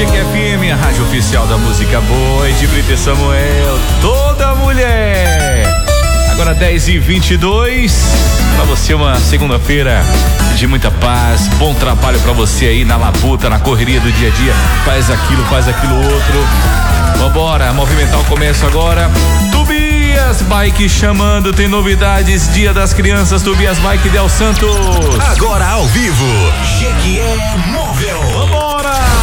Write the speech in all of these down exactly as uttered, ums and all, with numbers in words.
G Q F M, a rádio oficial da música boa, e de Brito e Samuel, toda mulher. Agora dez e vinte e dois, pra você uma segunda-feira de muita paz, bom trabalho pra você aí na labuta, na correria do dia a dia, faz aquilo, faz aquilo outro. Vambora, movimentar o comércio agora. Tobias Bike chamando, tem novidades, Dia das Crianças, Tobias Bike Del Santos. Agora ao vivo, G Q E Móvel. Vambora!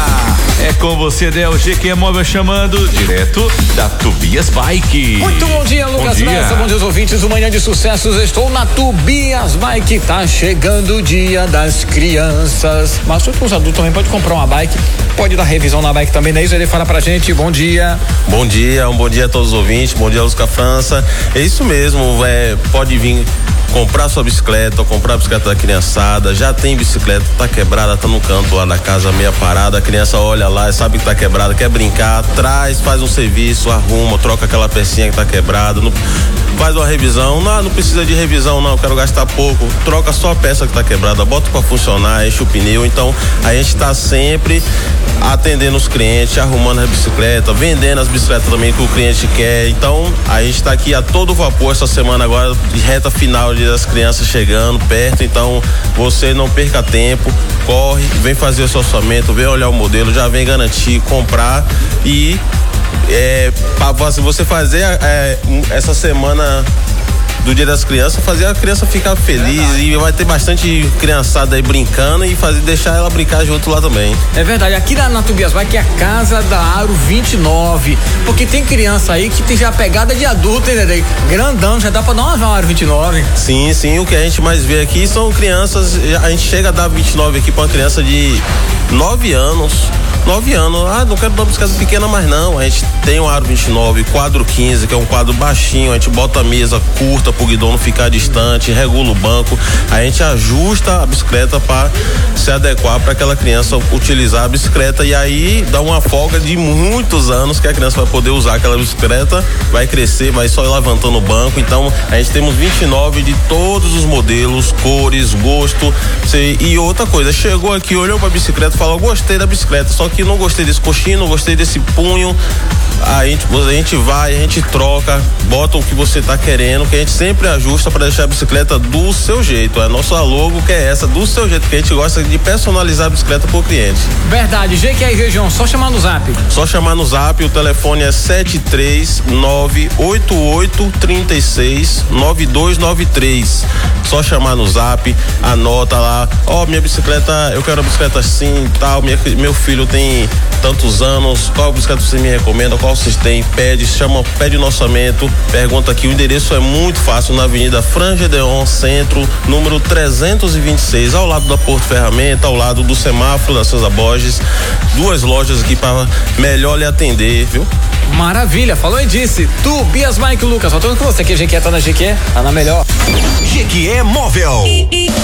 É com você, Del, G Q E Móvel chamando, direto da Tobias Bike. Muito bom dia, Lucas bom dia. Messa, bom dia aos ouvintes do Manhã de Sucessos. Estou na Tobias Bike, tá chegando o Dia das Crianças. Mas os adultos também pode comprar uma bike, pode dar revisão na bike também, né? Isso ele fala pra gente, bom dia. Bom dia, um bom dia a todos os ouvintes, bom dia, Lúcia França. É isso mesmo, é, pode vir comprar sua bicicleta, ou comprar a bicicleta da criançada, já tem bicicleta, tá quebrada, tá no canto lá da casa meia parada, a criança olha lá, sabe que tá quebrada, quer brincar, traz, faz um serviço, arruma, troca aquela pecinha que tá quebrada, não, faz uma revisão, não, não precisa de revisão não, quero gastar pouco, troca só a peça que tá quebrada, bota pra funcionar, enche o pneu. Então a gente tá sempre atendendo os clientes, arrumando a bicicleta, vendendo as bicicletas também que o cliente quer. Então a gente tá aqui a todo vapor essa semana agora, de reta final das crianças chegando perto. Então você não perca tempo, corre, vem fazer o seu orçamento, vem olhar o modelo, já vem garantir, comprar e é, para você fazer é, essa semana do Dia das Crianças, fazer a criança ficar feliz. Verdade. E vai ter bastante criançada aí brincando e fazer, deixar ela brincar junto lá também. É verdade, aqui na, na Tobias Bike é a casa da Aro vinte e nove, porque tem criança aí que tem já pegada de adulto, entendeu? Grandão, já dá pra dar uma Aro vinte e nove. Sim, sim, o que a gente mais vê aqui são crianças, a gente chega a dar vinte e nove aqui pra uma criança de nove anos. nove anos, ah, não quero dar uma bicicleta pequena mais não. A gente tem um Aro vinte e nove, quadro quinze, que é um quadro baixinho, a gente bota a mesa curta pro guidão não ficar distante, regula o banco, a gente ajusta a bicicleta para se adequar para aquela criança utilizar a bicicleta, e aí dá uma folga de muitos anos que a criança vai poder usar aquela bicicleta, vai crescer, vai só ir levantando o banco. Então a gente temos vinte e nove de todos os modelos, cores, gosto. E outra coisa, chegou aqui, olhou pra bicicleta e falou, gostei da bicicleta, só que não gostei desse coxinho, não gostei desse punho. A gente, a gente vai, a gente troca, bota o que você tá querendo, que a gente sempre ajusta para deixar a bicicleta do seu jeito. A nossa logo que é essa, do seu jeito, que a gente gosta de personalizar a bicicleta pro cliente. Verdade, G Q E região, só chamar no zap. Só chamar no zap, o telefone é sete três nove oito oito três seis nove dois nove três. Só chamar no zap, anota lá, ó, oh, minha bicicleta, eu quero a bicicleta assim e tal, minha, meu filho tem tantos anos, qual bicicleta você me recomenda, qual vocês têm, pede, chama, pede no orçamento, pergunta aqui, o endereço é muito fácil, na Avenida Frangedeon, Centro, número trezentos e vinte e seis, ao lado da Porto Ferramenta, ao lado do semáforo da Souza Borges, duas lojas aqui para melhor lhe atender, viu? Maravilha, falou e disse, Tobias Bike, Lucas, faltando com você, que G Q E tá na G Q E, tá na melhor. G Q E Móvel.